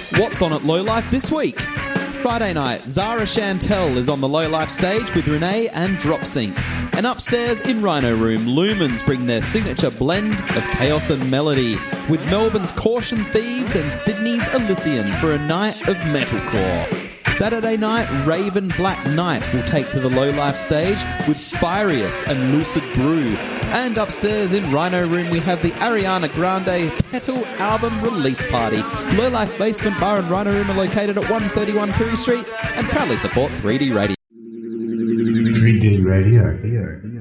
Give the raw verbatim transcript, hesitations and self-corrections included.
What's on at Low Life this week? Friday night, Zara Chantel is on the Low Life stage with Renee and Dropsync. And upstairs in Rhino Room, Lumens bring their signature blend of chaos and melody with Melbourne's Caution Thieves and Sydney's Elysian for a night of metalcore. Saturday night, Raven Black Knight will take to the Low Life stage with Spirius and Lucid Brew. And upstairs in Rhino Room, we have the Ariana Grande Petal album release party. Low Life Basement Bar and Rhino Room are located at one thirty-one Pirie Street and proudly support three D Radio. three D Radio.